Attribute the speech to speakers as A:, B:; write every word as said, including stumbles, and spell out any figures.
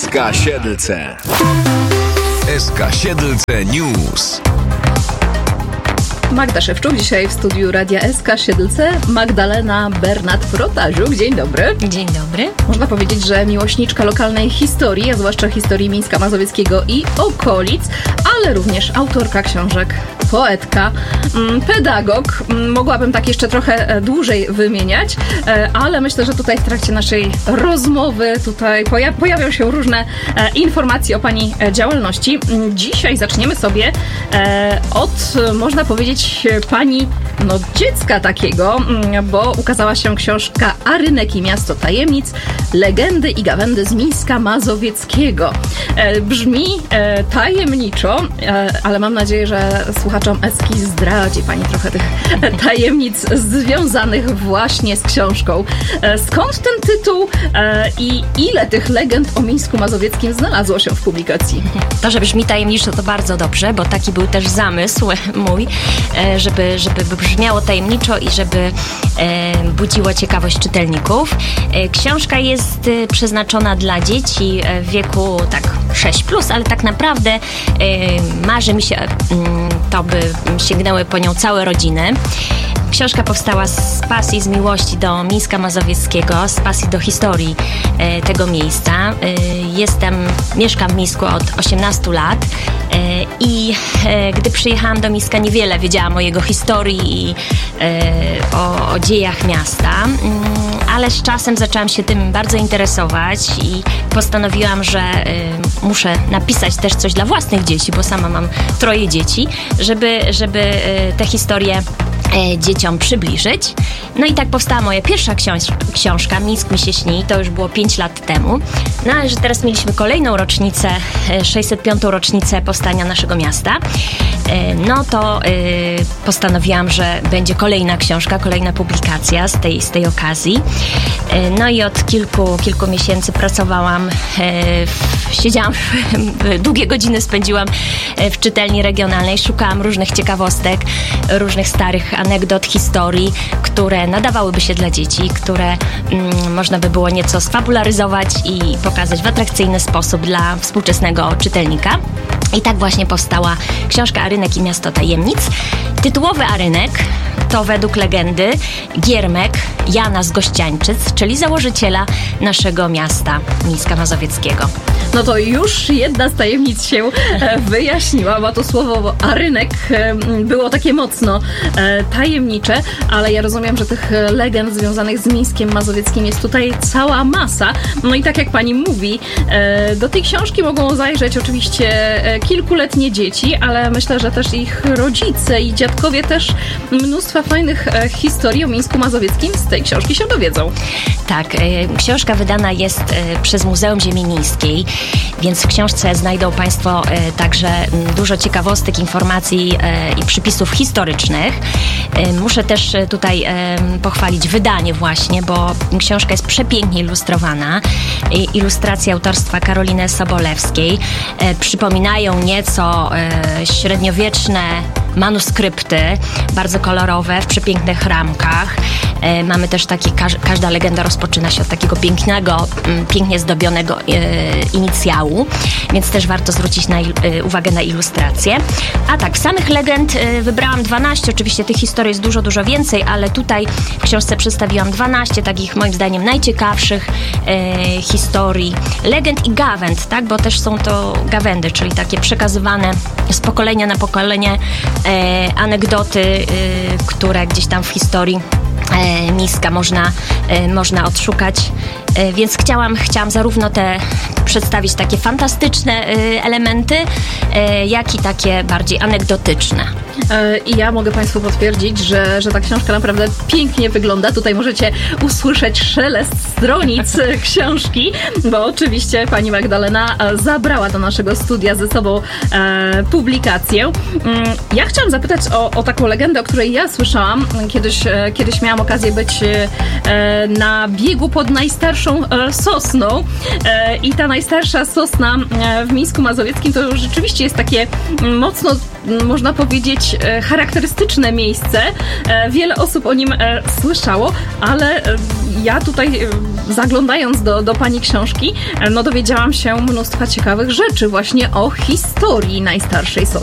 A: K Siedlce. S K Siedlce News.
B: Magda Szewczuk, dzisiaj w studiu Radia S K Siedlce, Magdalena Bernat-Protaziuk. Dzień dobry.
C: Dzień dobry.
B: Można powiedzieć, że miłośniczka lokalnej historii, a zwłaszcza historii Mińska Mazowieckiego i okolic, ale również autorka książek, poetka, pedagog. Mogłabym tak jeszcze trochę dłużej wymieniać, ale myślę, że tutaj w trakcie naszej rozmowy tutaj poja- pojawią się różne informacje o pani działalności. Dzisiaj zaczniemy sobie od, można powiedzieć, pani no, dziecka takiego, bo ukazała się książka Arynek i Miasto Tajemnic, legendy i gawędy z Mińska Mazowieckiego. E, brzmi e, tajemniczo, e, ale mam nadzieję, że słuchaczom Eski zdradzi pani trochę tych tajemnic związanych właśnie z książką. E, skąd ten tytuł e, i ile tych legend o Mińsku Mazowieckim znalazło się w publikacji?
C: To, że brzmi tajemniczo, to bardzo dobrze, bo taki był też zamysł mój, żeby, żeby brzmiało tajemniczo i żeby e, budziło ciekawość czytelników. E, książka jest e, przeznaczona dla dzieci w wieku tak sześć plus, ale tak naprawdę e, marzy mi się e, to, by sięgnęły po nią całe rodziny. Książka powstała z pasji, z miłości do Mińska Mazowieckiego, z pasji do historii e, tego miejsca. E, jestem, mieszkam w Mińsku od osiemnastu lat e, i e, gdy przyjechałam do Mińska, niewiele wiedziałam o jego historii i e, o, o dziejach miasta, mm, ale z czasem zaczęłam się tym bardzo interesować i postanowiłam, że e, muszę napisać też coś dla własnych dzieci, bo sama mam troje dzieci, żeby, żeby e, te historie dzieciom przybliżyć. No i tak powstała moja pierwsza książ- książka Mińsk mi się śni, to już było pięć lat temu. No ale że teraz mieliśmy kolejną rocznicę, sześćset piątą rocznicę powstania naszego miasta, no to y, postanowiłam, że będzie kolejna książka, kolejna publikacja z tej, z tej okazji. No i od kilku, kilku miesięcy pracowałam, y, siedziałam, długie godziny spędziłam w czytelni regionalnej, szukałam różnych ciekawostek, różnych starych anegdot, historii, które nadawałyby się dla dzieci, które mm, można by było nieco sfabularyzować i pokazać w atrakcyjny sposób dla współczesnego czytelnika. I tak właśnie powstała książka Arynek i Miasto Tajemnic. Tytułowy Arynek to według legendy Giermek Jana z Gościańczyc, czyli założyciela naszego miasta Mińska Mazowieckiego.
B: No to już jedna z tajemnic się wyjaśniła, bo to słowo Arynek było takie mocno tajemnicze, ale ja rozumiem, że tych legend związanych z Mińskiem Mazowieckim jest tutaj cała masa. No i tak jak pani mówi, do tej książki mogą zajrzeć oczywiście kilkuletnie dzieci, ale myślę, że też ich rodzice i dziadkowie też mnóstwa fajnych historii o Mińsku Mazowieckim z tej książki się dowiedzą.
C: Tak, książka wydana jest przez Muzeum Ziemi Mińskiej, więc w książce znajdą państwo także dużo ciekawostek, informacji i przypisów historycznych. Muszę też tutaj pochwalić wydanie właśnie, bo książka jest przepięknie ilustrowana. Ilustracje autorstwa Karoliny Sobolewskiej przypominają nieco średniowieczne manuskrypty, bardzo kolorowe, w przepięknych ramkach. E, mamy też taki, każ, każda legenda rozpoczyna się od takiego pięknego, m, pięknie zdobionego e, inicjału, więc też warto zwrócić na, e, uwagę na ilustrację. A tak, samych legend e, wybrałam dwanaście, oczywiście tych historii jest dużo, dużo więcej, ale tutaj w książce przedstawiłam dwanaście takich moim zdaniem najciekawszych e, historii, legend i gawęd, tak, bo też są to gawędy, czyli takie przekazywane z pokolenia na pokolenie e, anegdoty, e, które gdzieś tam w historii E, Mińska można, e, można odszukać, e, więc chciałam, chciałam zarówno te przedstawić takie fantastyczne e, elementy, e, jak i takie bardziej anegdotyczne.
B: E, I ja mogę państwu potwierdzić, że, że ta książka naprawdę pięknie wygląda. Tutaj możecie usłyszeć szelest stronic książki, bo oczywiście pani Magdalena zabrała do naszego studia ze sobą e, publikację. Ja chciałam zapytać o, o taką legendę, o której ja słyszałam. Kiedyś, e, kiedyś miałam okazję być e, na biegu pod najstarszą e, sosną e, i ta najstarsza sosna e, w Mińsku Mazowieckim to rzeczywiście jest takie mocno można powiedzieć, charakterystyczne miejsce. Wiele osób o nim słyszało, ale ja tutaj, zaglądając do, do pani książki, no dowiedziałam się mnóstwa ciekawych rzeczy właśnie o historii najstarszej sosny.